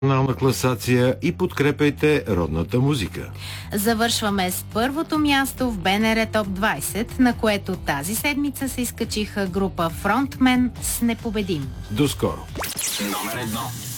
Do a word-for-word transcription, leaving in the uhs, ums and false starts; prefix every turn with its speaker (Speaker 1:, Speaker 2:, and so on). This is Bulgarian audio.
Speaker 1: национална класация и подкрепяйте родната музика.
Speaker 2: Завършваме с първото място в БНР Топ двайсет, на което тази седмица се изкачиха група Фронтмен с Непобедим.
Speaker 1: До скоро!
Speaker 3: Номер едно.